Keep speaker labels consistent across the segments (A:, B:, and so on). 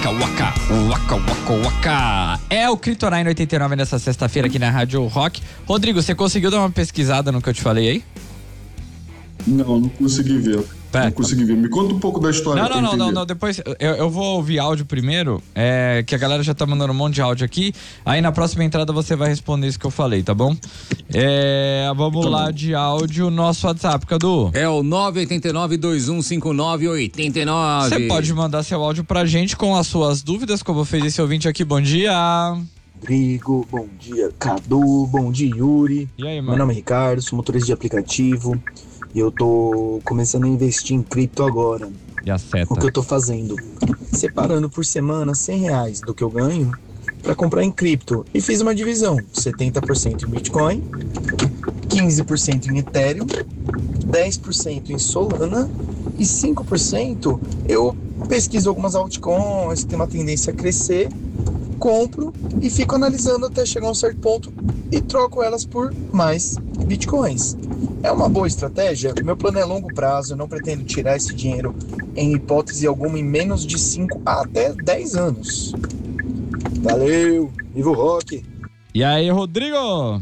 A: Waka Waka, Waka Waka Waka. É o Kryptonite 89 nessa sexta-feira aqui na Rádio Rock. Rodrigo, você conseguiu dar uma pesquisada no que eu te falei aí?
B: Não consegui ver. Não consegui ver. Me conta um pouco da história.
A: Não. Depois eu vou ouvir áudio primeiro, que a galera já tá mandando um monte de áudio aqui. Aí na próxima entrada você vai responder isso que eu falei, tá bom? Vamos lá de áudio, nosso WhatsApp, Cadu.
C: É o 989-2159-89.
A: Você pode mandar seu áudio pra gente com as suas dúvidas, como fez esse ouvinte aqui. Bom dia.
D: Rodrigo, bom dia. Cadu, bom dia, Yuri.
A: E aí, mano?
D: Meu nome é Ricardo, sou motorista de aplicativo. E eu tô começando a investir em cripto agora.
A: E a seta?
D: O que eu tô fazendo? Separando por semana R$100 do que eu ganho para comprar em cripto. E fiz uma divisão: 70% em Bitcoin, 15% em Ethereum, 10% em Solana e 5% eu pesquiso algumas altcoins que tem uma tendência a crescer, compro e fico analisando até chegar a um certo ponto e troco elas por mais Bitcoins. É uma boa estratégia? Meu plano é longo prazo, eu não pretendo tirar esse dinheiro em hipótese alguma em menos de 5 a até 10 anos. Valeu, viva o rock!
A: E aí, Rodrigo?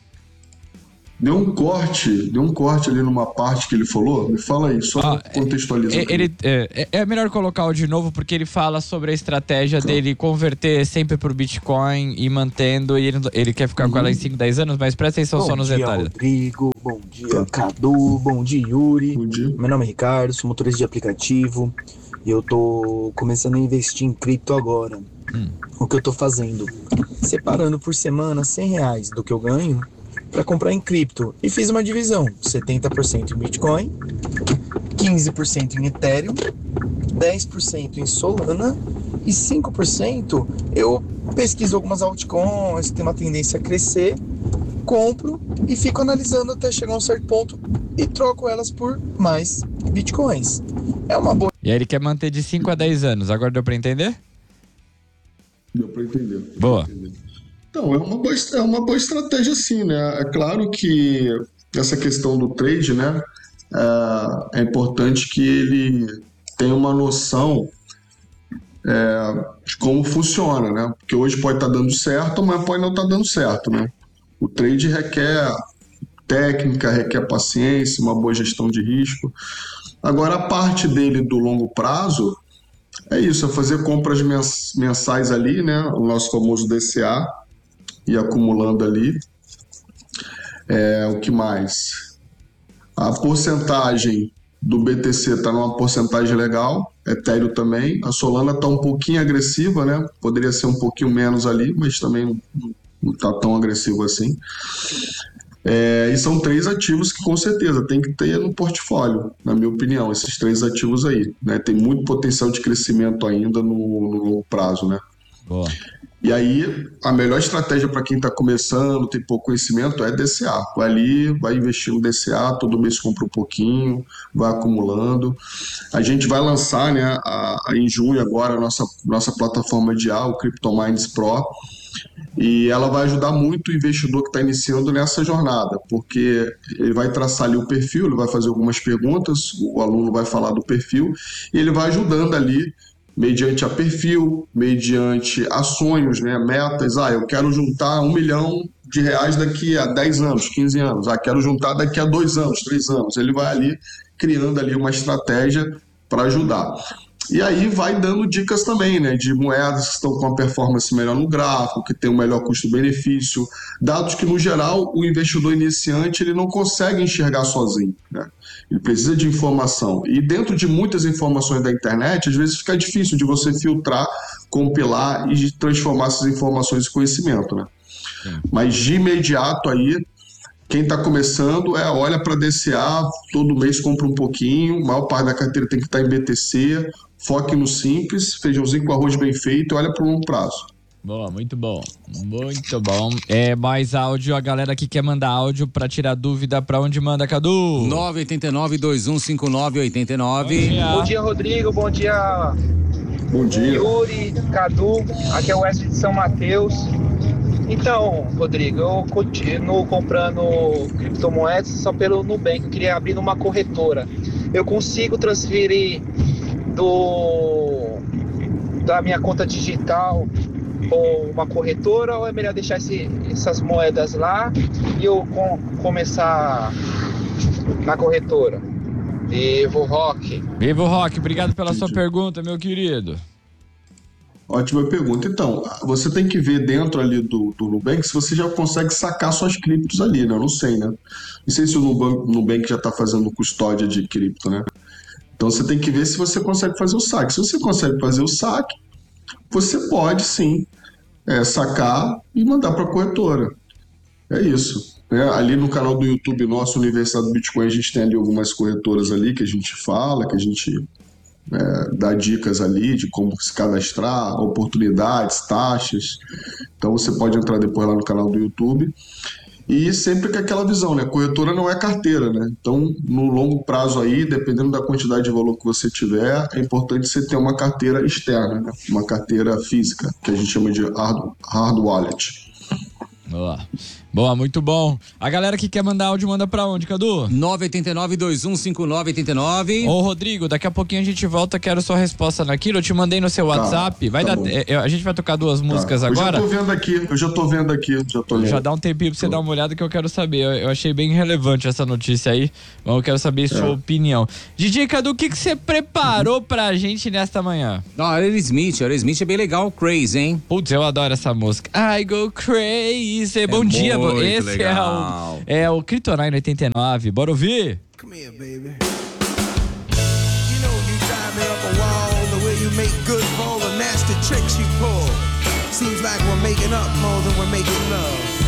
B: Deu um corte ali numa parte que ele falou. Me fala aí, só contextualizar.
A: É melhor colocar de novo, porque ele fala sobre a estratégia dele converter sempre pro Bitcoin e mantendo, e ele quer ficar com ela em 5, 10 anos, mas presta atenção só nos detalhes.
D: Rodrigo, bom dia, Cadu, bom dia, Yuri.
B: Bom dia.
D: Meu nome é Ricardo, sou motorista de aplicativo e eu tô começando a investir em cripto agora. O que eu tô fazendo? Separando por semana R$100 do que eu ganho para comprar em cripto. E fiz uma divisão: 70% em Bitcoin, 15% em Ethereum, 10% em Solana e 5% eu pesquiso algumas altcoins que tem uma tendência a crescer, compro e fico analisando até chegar a um certo ponto e troco elas por mais Bitcoins. É uma boa...
A: E aí ele quer manter de 5 a 10 anos. Agora deu para entender?
B: Deu para entender.
A: Boa.
B: Então, é uma boa estratégia, sim, né? É claro que essa questão do trade, né? É importante que ele tenha uma noção de como funciona, né? Porque hoje pode estar dando certo, mas pode não estar dando certo, né? O trade requer técnica, requer paciência, uma boa gestão de risco. Agora, a parte dele do longo prazo é isso, é fazer compras mensais ali, né? O nosso famoso DCA, e acumulando ali. O que mais? A porcentagem do BTC está numa porcentagem legal, Ethereum também. A Solana está um pouquinho agressiva, né? Poderia ser um pouquinho menos ali, mas também não está tão agressivo assim. E são 3 ativos que com certeza tem que ter no portfólio, na minha opinião, esses 3 ativos aí, né? Tem muito potencial de crescimento ainda no longo prazo, né?
A: Boa.
B: E aí, a melhor estratégia para quem está começando, tem pouco conhecimento, é DCA. Vai ali, vai investir no DCA, todo mês compra um pouquinho, vai acumulando. A gente vai lançar, né, em junho agora, a nossa plataforma de o CryptoMinds Pro, e ela vai ajudar muito o investidor que está iniciando nessa jornada, porque ele vai traçar ali o perfil, ele vai fazer algumas perguntas, o aluno vai falar do perfil, e ele vai ajudando ali, mediante a perfil, mediante a sonhos, né, metas. Eu quero juntar R$1 milhão daqui a 10 anos, 15 anos. Quero juntar daqui a 2 anos, 3 anos. Ele vai ali criando ali uma estratégia para ajudar. E aí vai dando dicas também, né, de moedas que estão com a performance melhor no gráfico, que tem um melhor custo-benefício, dados que, no geral, o investidor iniciante ele não consegue enxergar sozinho, né? Ele precisa de informação. E dentro de muitas informações da internet, às vezes fica difícil de você filtrar, compilar e transformar essas informações em conhecimento, né? Mas de imediato aí, quem está começando olha para DCA, todo mês compra um pouquinho, a maior parte da carteira tem que estar em BTC, foque no simples, feijãozinho com arroz bem feito e olha para o longo prazo.
A: Boa, muito bom. Muito bom. Mais áudio, a galera que quer mandar áudio pra tirar dúvida, pra onde manda, Cadu?
C: 989-2159-89.
E: Bom dia, Rodrigo. Bom dia, Yuri, Cadu. Aqui é o Wesley de São Mateus. Então, Rodrigo, eu continuo comprando criptomoedas só pelo Nubank. Eu queria abrir numa corretora. Eu consigo transferir da minha conta digital ou uma corretora, ou é melhor deixar essas moedas lá e eu começar na corretora? Viva o rock!
A: Viva o rock, obrigado pela sua pergunta, meu querido.
B: Ótima pergunta. Então, você tem que ver dentro ali do Nubank se você já consegue sacar suas criptos ali, né? Eu não sei, né? Não sei se o Nubank já está fazendo custódia de cripto, né? Então você tem que ver se você consegue fazer o saque. Se você consegue fazer o saque, você pode sim sacar e mandar para a corretora. É isso. Ali no canal do YouTube nosso, Universidade do Bitcoin, a gente tem ali algumas corretoras ali que a gente fala, que a gente dá dicas ali de como se cadastrar, oportunidades, taxas. Então você pode entrar depois lá no canal do YouTube. E sempre com aquela visão, né? Corretora não é carteira, né? Então, no longo prazo aí, dependendo da quantidade de valor que você tiver, é importante você ter uma carteira externa, né? Uma carteira física, que a gente chama de hard wallet.
A: Boa, muito bom. A galera que quer mandar áudio, manda pra onde, Cadu?
C: 989-2159-89.
A: Ô, Rodrigo, daqui a pouquinho a gente volta, quero sua resposta naquilo. Eu te mandei no seu WhatsApp. A gente vai tocar duas músicas agora?
B: Eu já tô vendo aqui.
A: Já dá um tempinho pra você dar uma olhada que eu quero saber. Eu achei bem relevante essa notícia aí. Eu quero saber sua opinião. DJ Cadu, o que você preparou pra gente nesta manhã?
C: Aerosmith é bem legal, Crazy, hein?
A: Putz, eu adoro essa música. I go crazy. Bom dia, esse legal. é o Kryptonite 89. Bora ouvir? Come here, baby. You know you drive me up a wall, the way you make good for all the nasty tricks you pull. Seems like we're making up more than we're making love.